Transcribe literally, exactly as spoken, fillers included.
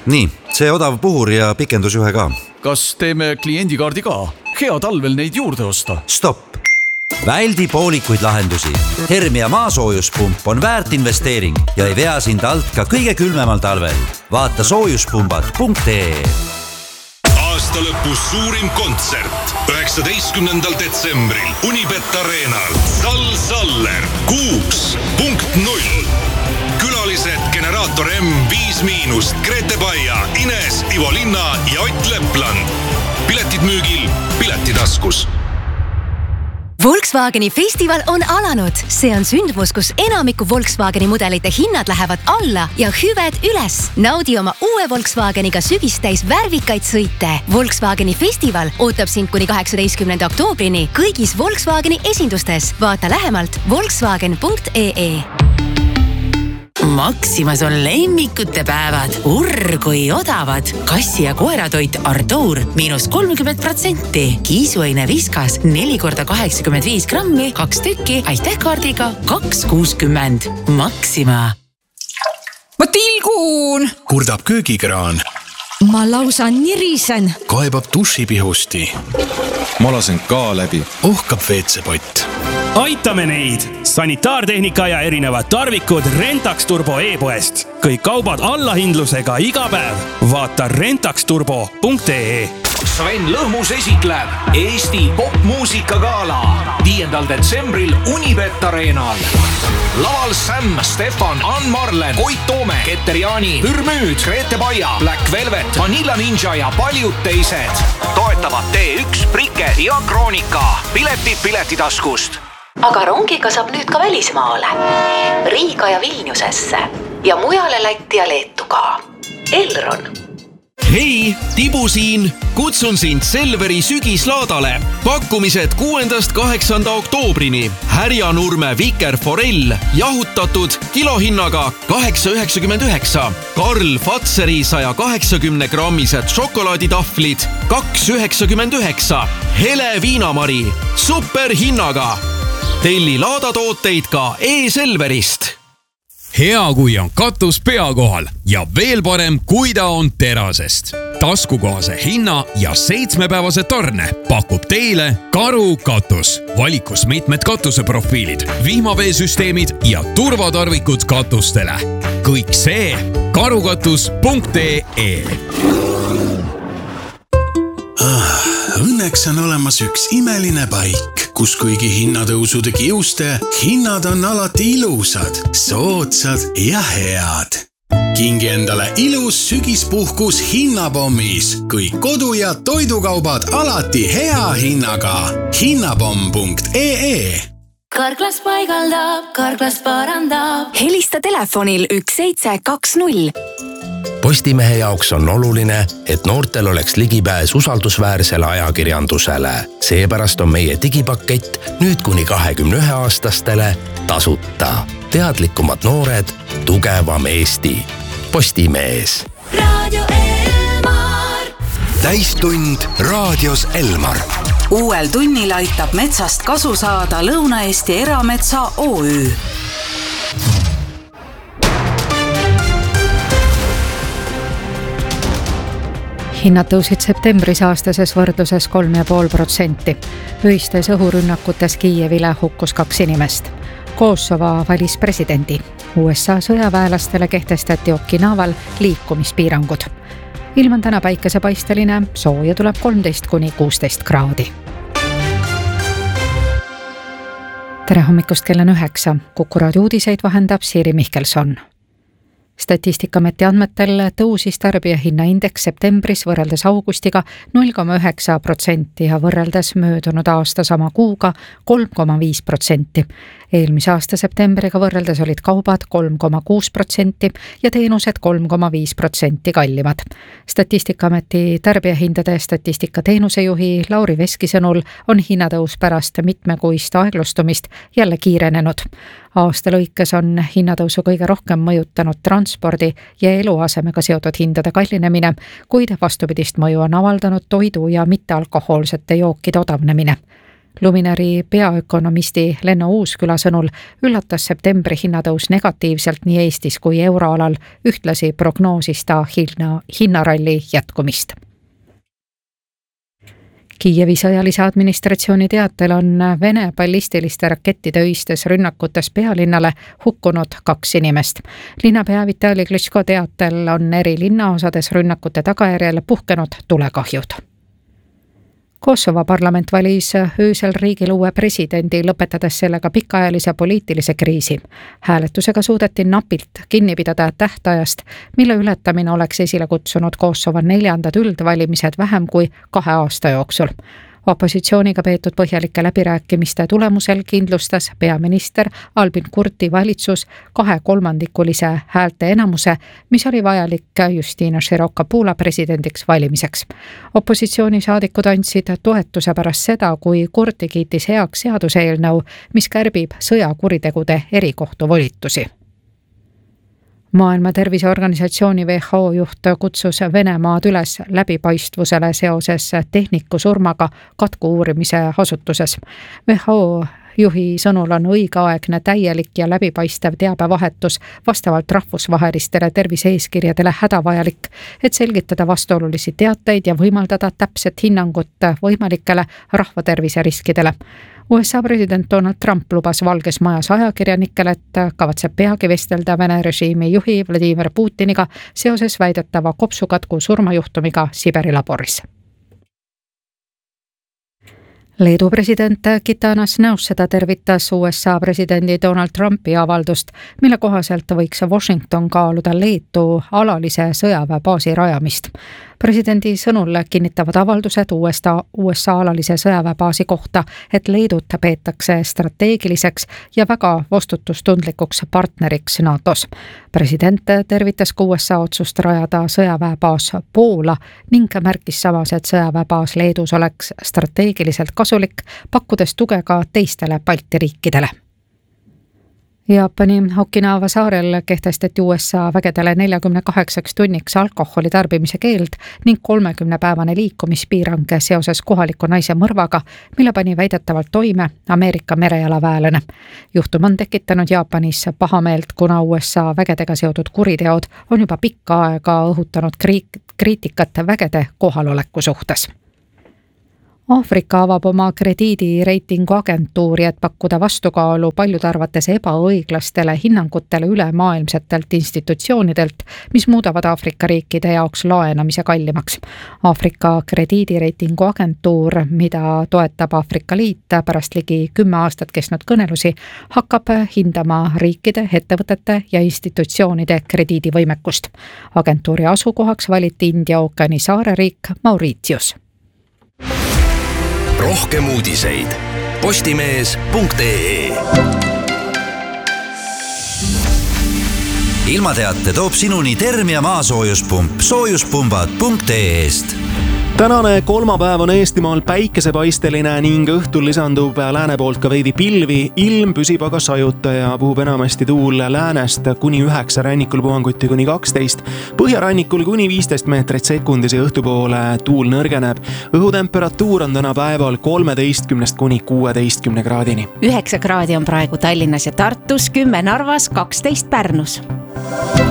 nii, see odav puhur ja pikendusjuhe ka. Kas teeme kliendikaardi ka? Hea talvel neid juurde osta. Stopp! Väldi poolikuid lahendusi. Hermia maasoojuspump on väärt investeering ja ei vea sind alt ka kõige külmemal talvel. Vaata soojuspumbad punkt ee. Aasta lõpus suurim kontsert. üheksateistkümnendal detsembril Unibet Arenal. Sal Saller kuus punkt null. Külalised Generaator M viis miinust, Grete Baia, Ines, Ivo Linna ja Ott Lepland. Piletid müügil Piletitaskus. Volkswageni festival on alanud. See on sündmus, kus enamiku Volkswageni mudelite hinnad lähevad alla ja hüved üles. Naudi oma uue Volkswageniga sügistäis värvikaid sõite. Volkswageni festival ootab sind kuni kaheksateistkümnenda oktoobrini kõigis Volkswageni esindustes. Vaata lähemalt volkswagen punkt ee. Maximas on lemmikute päevad. Urr kui odavad. Kassi- ja koeratoit Artur miinus kolmkümmend protsenti. Kiisuaine viskas neli korda kaheksakümmend viis grammi, kaks tükki, aitäh kaardiga kaks kuuskümmend. Maxima. Ma tilgun! Kurdab köögikraan. Ma lausa nirisen. Kaebab dušipihusti. Ma lasen ka läbi. Ohkab veetsepott. Aitame neid! Sanitaartehnika ja erinevad tarvikud Rentax Turbo e-poest. Kõik kaubad allahindlusega iga päev. Vaata rentax turbo punkt ee. Sven Lõhmus esitleb Eesti popmuusikagala viiendal detsembril Unibet Arenal. Laval Sam, Stefan, Ann Marlen, Koit Toome, Keter Jaani, Hürmüüd, Grete Baia, Black Velvet, Vanilla Ninja ja paljud teised. Toetavad T üks, Prike ja Kroonika. Piletid Piletitaskust. Aga rongiga saab nüüd ka välismaale. Riiga ja Vilniusesse ja mujale Lätti ja Leetu ka. Elron. Hei, Tibu siin. Kutsun sind Selveri sügislaadale. Pakkumised kuuendast kaheksanda oktoobrini. Härjanurme Viker Forell jahutatud kilohinnaga kaheksa üheksakümmend üheksa. Karl Fatseri saja kaheksakümne grammised šokolaaditahvlid kaks üheksakümmend üheksa. Hele Viinamari superhinnaga. Telli laadatooteid ka e-Selverist. Hea, kui on katus pea kohal ja veel parem, kui ta on terasest. Taskukohase hinna ja seitsmepäevase tarne pakub teile Karu katus. Valikus mitmed katuseprofiilid, vihmaveesüsteemid ja turvatarvikud katustele. Kõik see karukatus punkt ee. Õnneks on olemas üks imeline paik, kus kuigi hinnatõusude kiuste, hinnad on alati ilusad, soodsad ja head. Kingi endale ilus sügispuhkus hinnapommis, kõik kodu- ja toidukaubad alati hea hinnaga. hinnapomm punkt ee. Karklas paigaldab, Karklas parandab. Helista telefonil üks seitse kaks null. Postimehe jaoks on oluline, et noortel oleks ligipääs usaldusväärsele ajakirjandusele. Seepärast on meie digipakett nüüd kuni kahekümne ühe aastastele tasuta. Teadlikumad noored, tugevam Eesti. Postimees. Radio Elmar. Täistund raadios Elmar. Uuel tunnil aitab metsast kasu saada Lõuna-Eesti Erametsa O Ü. Hinnad tõusid septembris aastases võrdluses kolm ja pool protsenti. Öistes õhurünnakutes Kiievile hukkus kaks inimest. Kosovo valis presidendi. U S A sõjaväelastele kehtestati Okinaval liikumispiirangud. Ilm on täna päikesepaisteline, sooja tuleb kolmteist kuni kuusteist kraadi. Tere hommikust, kell on üheksa. Kuku raadio uudiseid vahendab Siiri Mihkelson. Statistikameti andmetel tõusis tarbijahinnaindeks septembris võrreldes augustiga null koma üheksa protsenti ja võrreldes möödunud aasta sama kuuga kolm koma viis protsenti. Eelmise aasta septembriga võrreldes olid kaubad kolm koma kuus protsenti ja teenused kolm koma viis protsenti kallimad. Statistikameti tarbijahindade statistika teenusejuhi Lauri Veski sõnul on hinnatõus pärast mitmekuist aeglustumist jälle kiirenenud. Aasta lõikes on hinnatõusu kõige rohkem mõjutanud transpordi ja eluasemega seotud hindade kallinemine, kuid vastupidist mõju on avaldanud toidu ja mittealkohoolsete jookide odavnemine. Luminari peaökonomisti Lenno Uusküla sõnul üllatas septembri hinnatõus negatiivselt nii Eestis kui euroalal, ühtlasi prognoosis ta hinna, hinnaralli jätkumist. Kiievi sõjalise administratsiooni teatel on Vene ballistiliste rakettide öistes rünnakutes pealinnale hukkunud kaks inimest. Linnapea Vitali Klitschko teatel on eri linnaosades rünnakute tagajärjel puhkenud tulekahjud. Kosovo parlament valis öösel riigil uue presidendi, lõpetades sellega pikaajalise poliitilise kriisi. Hääletusega suudeti napilt kinni pidada tähtajast, mille ületamine oleks esile kutsunud Kosovo neljandad üldvalimised vähem kui kahe aasta jooksul. Opositsiooniga peetud põhjalike läbirääkimiste tulemusel kindlustas peaminister Albin Kurti valitsus kahe kolmandikulise häälte enamuse, mis oli vajalik Justina Široka-Puula presidendiks valimiseks. Opositsioonisaadikud andsid toetuse pärast seda, kui Kurti kiitis heaks seaduseelnõu, mis kärbib sõjakuritegude erikohtu volitusi. Maailma Terviseorganisatsiooni W H O juht kutsus Venemaad üles läbipaistvusele seoses tehniku surmaga katku uurimise asutuses. W H O juhi sõnul on õigeaegne täielik ja läbipaistev teabevahetus vastavalt rahvusvahelistele tervise-eeskirjadele hädavajalik, et selgitada vastuolulisi teateid ja võimaldada täpset hinnangut võimalikele rahvatervise riskidele. U S A president Donald Trump lubas Valges Majas ajakirjanikele, et kavatseb peagi vestelda Vene režiimi juhi Vladimir Putiniga seoses väidetava kopsukatku surmajuhtumiga Siberi laboris. Leedu president Gitanas Nausėda tervitas U S A presidendi Donald Trumpi avaldust, mille kohaselt võiks Washington kaaluda Leetu alalise sõjaväebaasi rajamist. Presidendi sõnul kinnitavad avaldused U S A, U S A alalise sõjaväebaasi kohta, et Leedut peetakse strateegiliseks ja väga vastutustundlikuks partneriks NATOs. President tervitas ka U S A otsust rajada sõjaväebaas Poola ning märkis samas, et sõjaväebaas Leedus oleks strateegiliselt kasulik, pakkudes tuge ka teistele Balti riikidele. Jaapani Okinawa saarel kehtestati U S A vägedele neljakümne kaheksaks tunniks alkoholi tarbimise keeld ning kolmekümne päevane liikumispiirang seoses kohaliku naise mõrvaga, mille pani väidetavalt toime Ameerika merejalaväelane. Juhtum on tekitanud Jaapanis pahameelt, kuna U S A vägedega seotud kuriteod on juba pikka aega õhutanud kriitikat vägede kohaloleku suhtes. Aafrika avab oma krediidireitingu agentuuri, et pakkuda vastukaalu paljud arvates ebaõiglastele hinnangutele ülemaailmsetelt institutsioonidelt, mis muudavad Aafrika riikide jaoks laenamise kallimaks. Aafrika krediidireitingu agentuur, mida toetab Aafrika Liit pärast ligi kümme aastat kestnud kõnelusi, hakkab hindama riikide, ettevõtete ja institutsioonide krediidivõimekust. Agentuuri asukohaks valiti India ookeani saareriik Mauritius. Rohkem uudiseid postimees punkt ee. Ilmateate toob sinuni Termia maasoojuspump soojuspumbad punkt ee-st. Tänane kolmapäev on Eestimaal päikesepaisteline ning õhtul lisandub lääne poolt ka veidi pilvi. Ilm püsib aga sajuta ja puhub enamasti tuul läänest kuni üheksa, rannikul puhanguti kuni kaksteist, põhjarannikul kuni viisteist meetrit sekundis ja õhtupoole tuul nõrgeneb. Õhutemperatuur on täna päeval kolmeteistkümnest kuni kuueteistkümne kraadini. üheksa kraadi on praegu Tallinnas ja Tartus, kümme Narvas, kaksteist Pärnus.